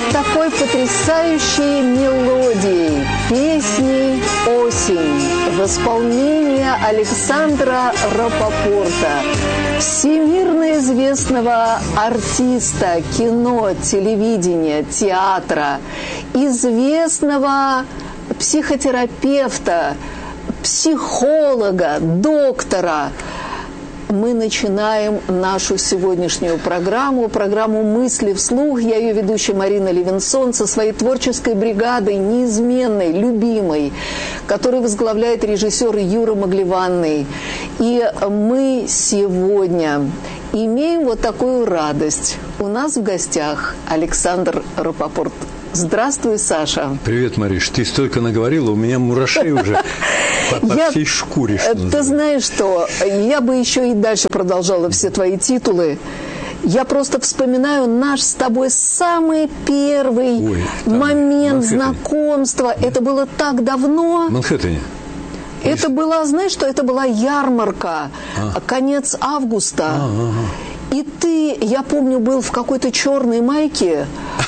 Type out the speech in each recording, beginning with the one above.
такой потрясающей мелодией песни «Осень» в исполнении Александра Рапопорта, всемирно известного артиста кино, телевидения, театра, известного психотерапевта, психолога, доктора. Мы начинаем нашу сегодняшнюю программу «Мысли вслух». Я ее ведущая Марина Левинсон со своей творческой бригадой, неизменной, любимой, которую возглавляет режиссер Юра Маглеванный. И мы сегодня имеем вот такую радость. У нас в гостях Александр Рапопорт. Здравствуй, Саша. Привет, Мариш. Ты столько наговорила, у меня мурашей уже по всей шкуре. Ты знаешь что, я бы еще и дальше продолжала все твои титулы. Я просто вспоминаю наш с тобой самый первый момент знакомства. Это было так давно. В Манхэттене. Это была, знаешь что, это была ярмарка, конец августа. И ты, я помню, был в какой-то черной майке,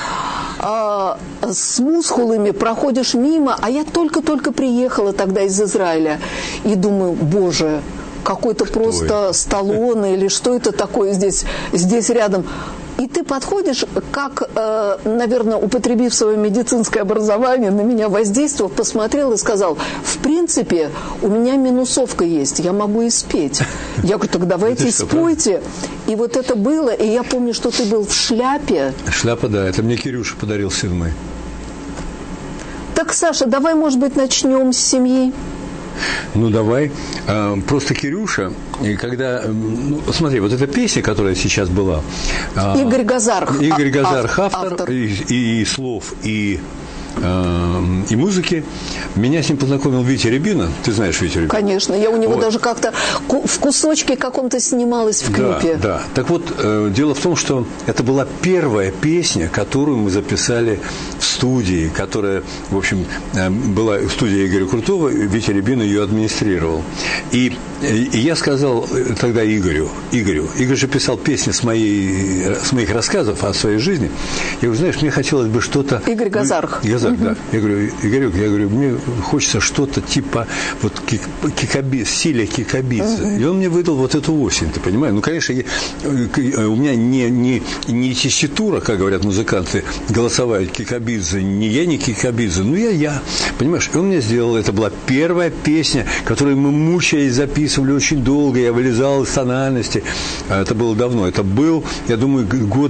с мускулами, проходишь мимо, а я только-только приехала тогда из Израиля. И думаю, боже, какой-то просто Сталлоне или что это такое здесь рядом. И ты подходишь, как, наверное, употребив свое медицинское образование, на меня воздействовал, посмотрел и сказал, в принципе, у меня минусовка есть, я могу и спеть. Я говорю, так давайте спойте. И вот это было, и я помню, что ты был в шляпе. Шляпа, да, это мне Кирюша подарил, сын мой. Так, Саша, давай, может быть, начнем с семьи. Ну, давай. Просто Кирюша, и когда... Ну, смотри, вот эта песня, которая сейчас была... Игорь Газарх. Игорь Газарх автор. И слов, и музыки. Меня с ним познакомил Витя Рябина. Ты знаешь Витю Рябина? Конечно. Я у него даже как-то в кусочке каком-то снималась в клипе. Да. Так вот, дело в том, что это была первая песня, которую мы записали в студии, которая, в общем, была в студии Игоря Крутого, Витя Рябин ее администрировал. И я сказал тогда Игорю, Игорь же писал песни с моих рассказов о своей жизни. Я говорю, знаешь, мне хотелось бы что-то... Игорь Газарх. Да. Я говорю, Игорек, мне хочется что-то типа вот стиля Кикабидзе. И он мне выдал вот эту осень, ты понимаешь? Ну, конечно, у меня не тесситура, как говорят музыканты, голосовая Кикабидзе, не я, не Кикабидзе, ну, я. Понимаешь? И он мне сделал, это была первая песня, которую мы, мучаясь, записывали очень долго, я вылезал из тональности. Это было давно. Это был, я думаю, год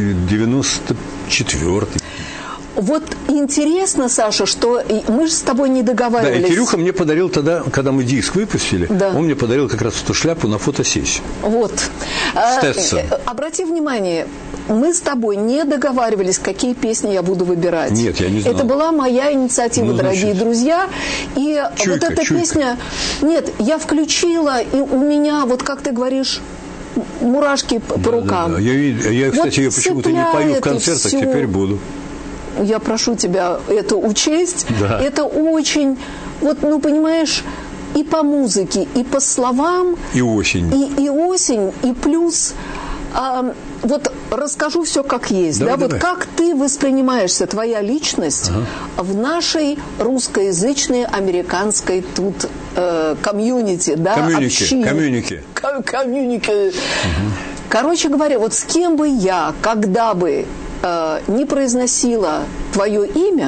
94-й. Вот интересно, Саша, что мы же с тобой не договаривались. Да, и Кирюха мне подарил тогда, когда мы диск выпустили, он мне подарил как раз эту шляпу на фотосессию. Вот. Стетсон. Обрати внимание, мы с тобой не договаривались, какие песни я буду выбирать. Нет, я не знал. Это была моя инициатива, дорогие друзья. И вот эта песня... Нет, я включила, и у меня, вот как ты говоришь... мурашки по рукам. Да. Я, кстати, ее почему-то не пою в концертах, теперь буду. Я прошу тебя это учесть. Да. Это очень, вот, ну, понимаешь, и по музыке, и по словам. И осень. И осень, и плюс... вот расскажу все как есть. Давай. Вот как ты воспринимаешься, твоя личность в нашей русскоязычной, американской тут комьюнити, да, общине. Комьюнити. Короче говоря, вот с кем бы я, когда бы не произносила твое имя,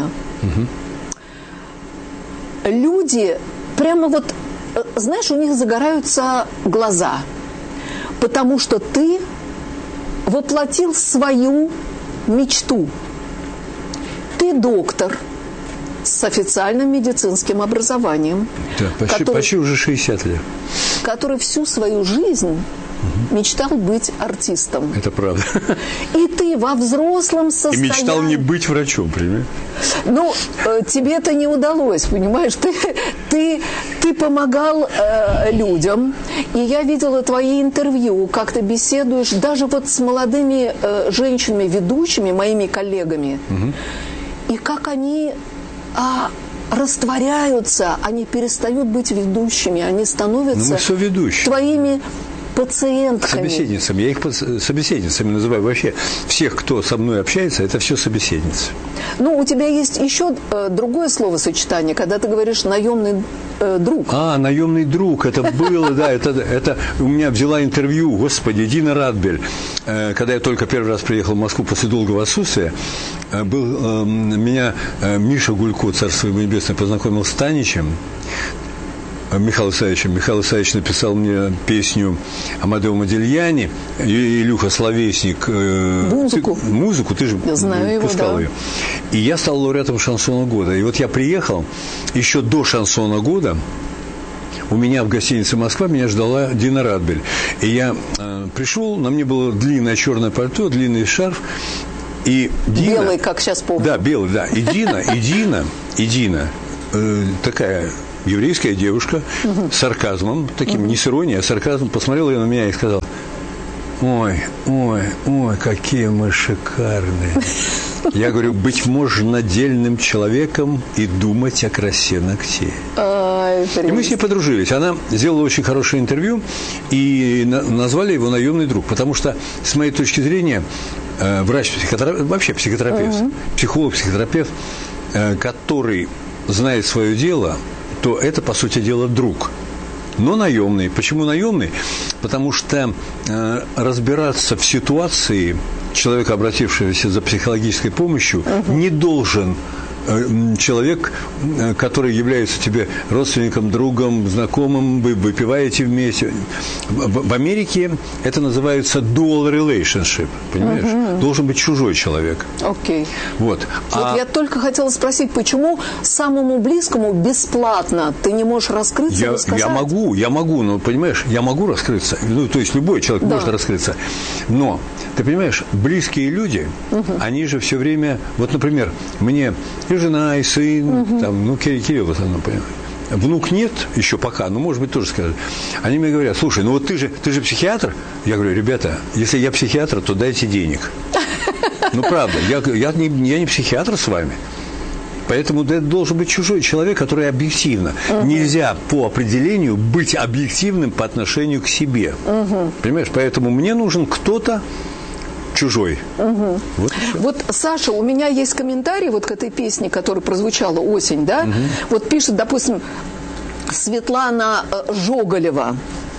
люди прямо вот, знаешь, у них загораются глаза, потому что ты воплотил свою мечту. Ты доктор с официальным медицинским образованием. Да, почти уже 60 лет. Который всю свою жизнь мечтал быть артистом. Это правда. И ты во взрослом состоянии... И мечтал не быть врачом, понимаешь? Ну, тебе это не удалось, понимаешь? Ты помогал людям, и я видела твои интервью, как ты беседуешь даже вот с молодыми женщинами, ведущими, моими коллегами, и как они растворяются, они перестают быть ведущими, они становятся твоими... пациентками. Собеседницами. Я их собеседницами называю. Вообще всех, кто со мной общается, это все собеседницы. Ну, у тебя есть еще другое словосочетание, когда ты говоришь «наемный друг». Наемный друг. Это было, да. Это у меня взяла интервью, господи, Дина Радбель. Когда я только первый раз приехал в Москву после долгого отсутствия, меня Миша Гулько, царство ему небесное, познакомил с Таничем, Михаилом Исаевичем. Михаил Исаевич написал мне песню Амадео Модильяни, Илюха Словесник. Музыку, ты же пускал ее. И я стал лауреатом шансона года. И вот я приехал, еще до шансона года, у меня в гостинице «Москва» меня ждала Дина Радбель. И я пришел, на мне было длинное черное пальто, длинный шарф. И Дина, белый, как сейчас помню. Да, белый, да. И Дина, такая еврейская девушка, с сарказмом, таким не с иронией, а сарказмом, посмотрела на меня и сказала: ой, какие мы шикарные. Я говорю, быть можно дельным человеком и думать о красе ногтей. И мы с ней подружились. Она сделала очень хорошее интервью и назвали его «Наемный друг», потому что, с моей точки зрения, врач-психотерапевт, вообще психотерапевт, психолог-психотерапевт, который знает свое дело, то это, по сути дела, друг. Но наемный. Почему наемный? Потому что разбираться в ситуации человека, обратившегося за психологической помощью, не должен человек, который является тебе родственником, другом, знакомым, вы выпиваете вместе. В Америке это называется dual relationship, понимаешь? Должен быть чужой человек. Окей. Вот. Я только хотела спросить, почему самому близкому бесплатно ты не можешь раскрыться и рассказать? Я могу, но, понимаешь, я могу раскрыться. Ну, то есть любой человек может раскрыться. Но, ты понимаешь, близкие люди, они же все время... Вот, например, мне и жена, и сын, там, Кирилл в основном, понимаешь. Внук нет еще пока, но, может быть, тоже скажет. Они мне говорят: слушай, ну вот ты же психиатр? Я говорю: ребята, если я психиатр, то дайте денег. Ну, правда, я не психиатр с вами. Поэтому это должен быть чужой человек, который объективно. Нельзя по определению быть объективным по отношению к себе. Понимаешь? Поэтому мне нужен кто-то чужой. Вот, Саша, у меня есть комментарий вот к этой песне, которая прозвучала «Осень», да? Вот пишет, допустим, Светлана Жоголева.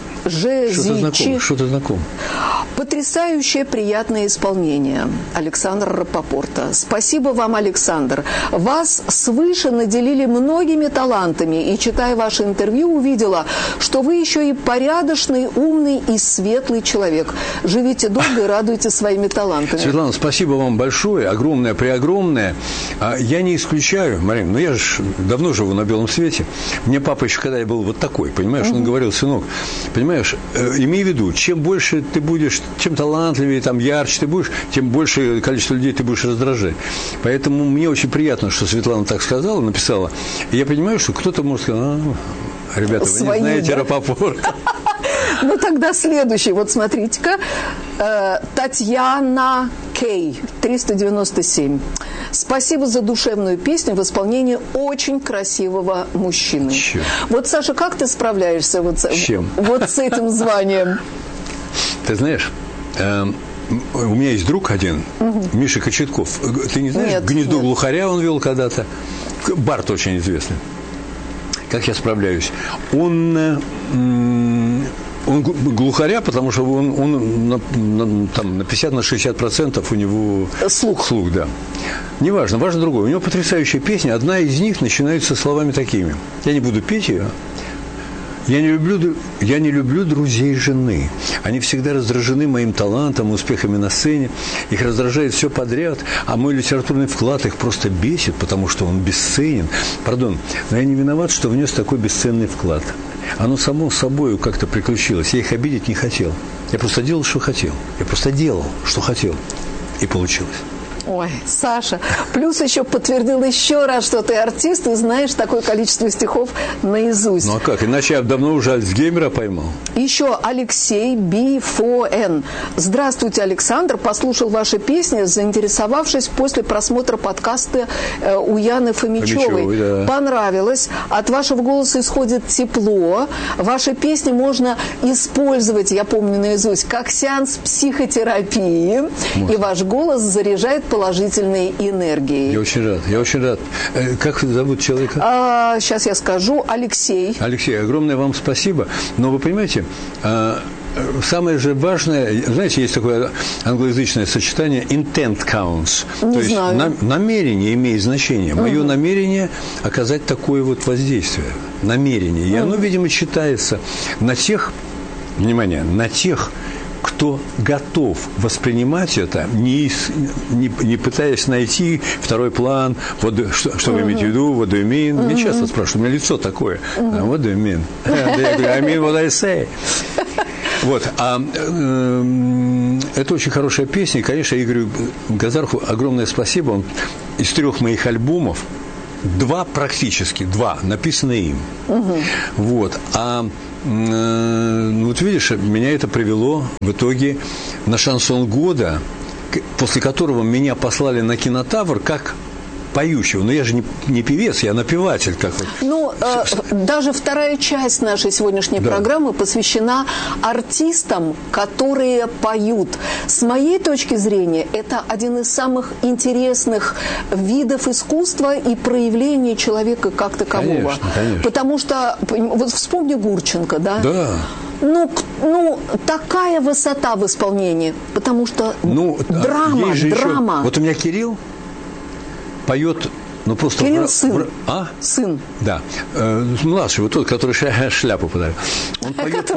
Что-то знакомо. Потрясающее приятное исполнение Александра Рапопорта. Спасибо вам, Александр. Вас свыше наделили многими талантами, и, читая ваше интервью, увидела, что вы еще и порядочный, умный и светлый человек. Живите долго и радуйте своими талантами. Светлана, спасибо вам большое, огромное, преогромное. Я не исключаю, Марина, но я же давно живу на белом свете. Мне папа еще, когда я был вот такой, понимаешь, он говорил: сынок, понимаешь, имей в виду, чем больше ты будешь, чем талантливее, там, ярче ты будешь, тем больше количество людей ты будешь раздражать. Поэтому мне очень приятно, что Светлана так сказала, написала. И я понимаю, что кто-то может сказать: ребята, вы не знаете Рапопорта. Ну, тогда следующий. Вот смотрите-ка. Татьяна Кей, 397. Спасибо за душевную песню в исполнении очень красивого мужчины. Чем? Вот, Саша, как ты справляешься вот с этим званием? Ты знаешь, у меня есть друг один, Миша Кочетков. Ты не знаешь? «Гнездо глухаря» он вел когда-то. Бард очень известный. Как я справляюсь? Он глухаря, потому что он там, на 50-60% у него слух, да. Неважно, важно другое. У него потрясающая песня. Одна из них начинается словами такими. Я не буду петь ее. Я не люблю друзей жены. Они всегда раздражены моим талантом, успехами на сцене. Их раздражает все подряд, а мой литературный вклад их просто бесит, потому что он бесценен. Пардон, но я не виноват, что внес такой бесценный вклад. Оно само собой как-то приключилось. Я их обидеть не хотел. Я просто делал, что хотел. Я просто делал, что хотел. И получилось. Ой, Саша, плюс еще подтвердил еще раз, что ты артист и знаешь такое количество стихов наизусть. Ну а как? Иначе я давно уже Альцгеймера поймал. Еще Алексей B4N. Здравствуйте, Александр. Послушал ваши песни, заинтересовавшись после просмотра подкаста у Яны Фомичевой. Да. Понравилось. От вашего голоса исходит тепло. Ваши песни можно использовать, я помню наизусть, как сеанс психотерапии. Можно. И ваш голос заряжает положительной энергией. Я очень рад. Как зовут человека? Сейчас я скажу. Алексей. Алексей, огромное вам спасибо. Но вы понимаете, самое же важное, знаете, есть такое англоязычное сочетание intent counts. Не то знаю. есть намерение имеет значение. Мое намерение оказать такое вот воздействие. Намерение. И оно, видимо, читается на тех, внимание, на тех, кто готов воспринимать это, не пытаясь найти второй план, что вы имеете в виду, what do you mean? Меня часто спрашивают, у меня лицо такое, what do you mean? Я говорю, I mean what I say. Вот, это очень хорошая песня, и, конечно, Игорю Газарху огромное спасибо, он из 3 моих альбомов, 2 написаны им. Вот, вот видишь, меня это привело в итоге на шансон года, после которого меня послали на Кинотавр как поющего. Но я же не певец, я напеватель. Ну, даже вторая часть нашей сегодняшней программы посвящена артистам, которые поют. С моей точки зрения, это один из самых интересных видов искусства и проявления человека как такового. Конечно. Потому что, вот вспомни Гурченко, да? Да. Ну, такая высота в исполнении, потому что драма. Вот у меня Кирилл поет, просто... Кирилл сын. Сын. Да. Младший, вот тот, который шляпу подарил. Он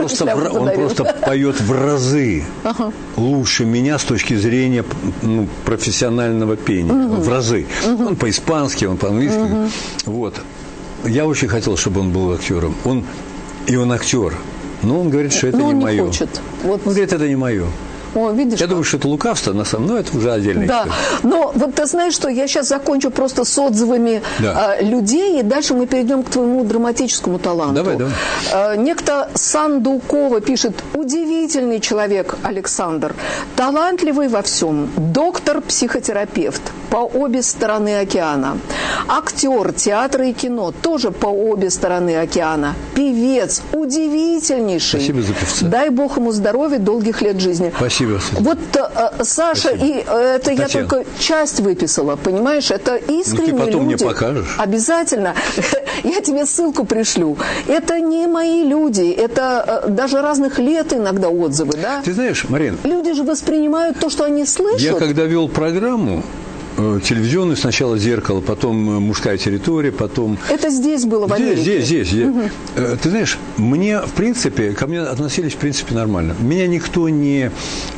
просто поет в разы лучше меня с точки зрения профессионального пения. В разы. Он по-испански, он по-английски. Вот. Я очень хотел, чтобы он был актером. Он актер. Но он говорит, что это не мое. Хочет. Он говорит, это не мое. Видишь, я думаю, что это лукавство, на самом деле, это уже отдельная история. Но вот ты знаешь, что я сейчас закончу просто с отзывами людей, и дальше мы перейдем к твоему драматическому таланту. Давай. Некто Сандукова пишет: удивительный человек Александр, талантливый во всем, доктор-психотерапевт по обе стороны океана, актер театра и кино тоже по обе стороны океана, певец, удивительнейший. Спасибо за певца. Дай Бог ему здоровья, долгих лет жизни. Спасибо. Вот, Саша, спасибо. И это Татьяна. Я только часть выписала, понимаешь? Это искренние люди. Ты потом мне покажешь. Обязательно. Я тебе ссылку пришлю. Это не мои люди, это даже разных лет иногда отзывы, да? Ты знаешь, Марин... Люди же воспринимают то, что они слышат. Я когда вел программу, телевизионную, сначала «Зеркало», потом «Мужская территория», потом... Это здесь было, в Америке? Здесь. Ты знаешь, в принципе, ко мне относились, в принципе, нормально. Меня никто не...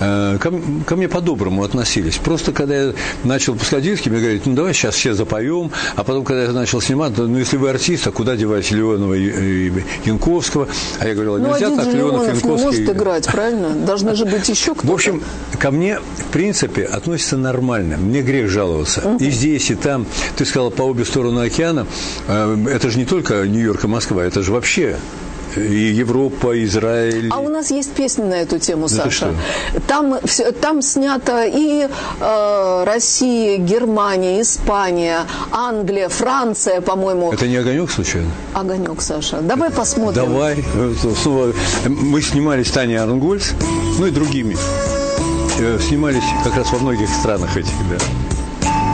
Ко мне по-доброму относились. Просто, когда я начал пускать диски, мне говорят, давай сейчас все запоем, а потом, когда я начал снимать, если вы артист, а куда девать Леонова и Янковского? А я говорил, нельзя так, Леонов, Янковский... не может играть, правильно? Должны же быть еще кто-то. В общем, ко мне, в принципе, относятся нормально. Мне грех жаловаться. И здесь, и там. Ты сказала, по обе стороны океана. Это же не только Нью-Йорк и Москва, это же вообще и Европа, и Израиль. А у нас есть песни на эту тему, да, Саша. Там снято и Россия, Германия, Испания, Англия, Франция, по-моему. Это не «Огонек» случайно? «Огонек», Саша. Давай посмотрим. Давай. Мы снимались с Таней Арнгольц, и другими. Снимались как раз во многих странах этих, да.